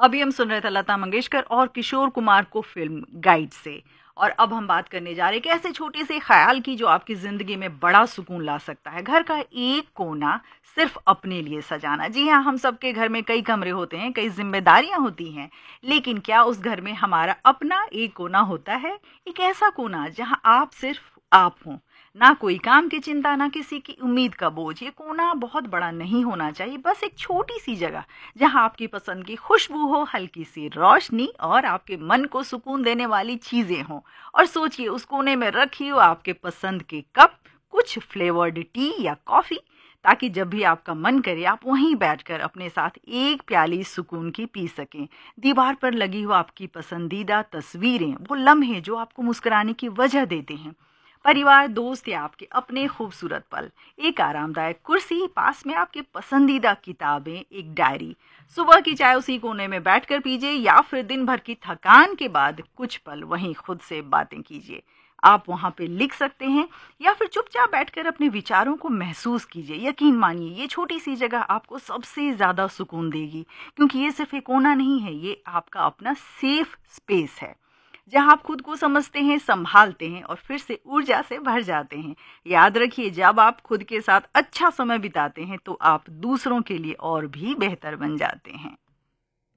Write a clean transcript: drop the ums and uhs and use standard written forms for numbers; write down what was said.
अभी हम सुन रहे थे लता मंगेशकर और किशोर कुमार को फिल्म गाइड से। और अब हम बात करने जा रहे हैं कि ऐसे छोटे से ख्याल की जो आपकी ज़िंदगी में बड़ा सुकून ला सकता है। घर का एक कोना सिर्फ अपने लिए सजाना। जी हाँ, हम सबके घर में कई कमरे होते हैं, कई जिम्मेदारियां होती हैं, लेकिन क्या उस घर में हमारा अपना एक कोना होता है? एक ऐसा कोना जहां आप सिर्फ आप हों, ना कोई काम की चिंता, ना किसी की उम्मीद का बोझ। ये कोना बहुत बड़ा नहीं होना चाहिए, बस एक छोटी सी जगह जहां आपकी पसंद की खुशबू हो, हल्की सी रोशनी और आपके मन को सुकून देने वाली चीजें हों। और सोचिए, उस कोने में रखी हो आपके पसंद के कप, कुछ फ्लेवर्ड टी या कॉफी, ताकि जब भी आपका मन करे आप वहीं बैठकर अपने साथ एक प्याली सुकून की पी सकें। दीवार पर लगी हो आपकी पसंदीदा तस्वीरें, वो लम्हे जो आपको मुस्कुराने की वजह देते हैं। परिवार, दोस्त या आपके अपने खूबसूरत पल, एक आरामदायक कुर्सी, पास में आपके पसंदीदा किताबें, एक डायरी। सुबह की चाय उसी कोने में बैठकर पीजिए या फिर दिन भर की थकान के बाद कुछ पल वहीं खुद से बातें कीजिए। आप वहां पे लिख सकते हैं या फिर चुपचाप बैठकर अपने विचारों को महसूस कीजिए। यकीन मानिए, ये छोटी सी जगह आपको सबसे ज्यादा सुकून देगी, क्योंकि ये सिर्फ एक कोना नहीं है, ये आपका अपना सेफ स्पेस है जहां आप खुद को समझते हैं, संभालते हैं और फिर से ऊर्जा से भर जाते हैं। याद रखिए, जब आप खुद के साथ अच्छा समय बिताते हैं तो आप दूसरों के लिए और भी बेहतर बन जाते हैं।